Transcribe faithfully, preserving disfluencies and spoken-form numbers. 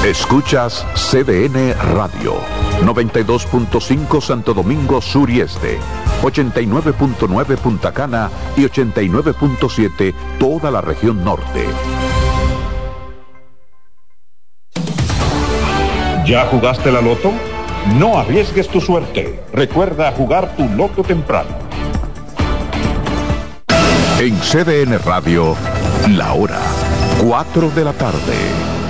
Escuchas C D N Radio, noventa y dos punto cinco Santo Domingo Sur y Este, ochenta y nueve punto nueve Punta Cana y ochenta y nueve punto siete toda la región norte. ¿Ya jugaste la loto? No arriesgues tu suerte. Recuerda jugar tu loto temprano. En C D N Radio, la hora, cuatro de la tarde.